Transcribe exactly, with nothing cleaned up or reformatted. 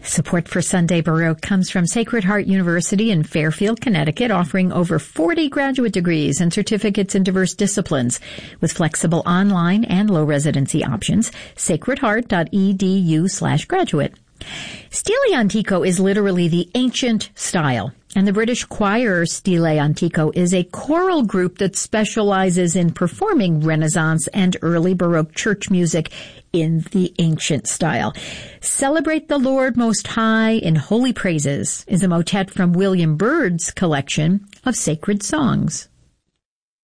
Support for Sunday Baroque comes from Sacred Heart University in Fairfield, Connecticut, offering over forty graduate degrees and certificates in diverse disciplines with flexible online and low residency options. sacredheart.edu slash graduate. Stile Antico is literally the ancient style, and the British choir Stile Antico is a choral group that specializes in performing Renaissance and early Baroque church music in the ancient style. Celebrate the Lord Most High in Holy Praises is a motet from William Byrd's collection of sacred songs.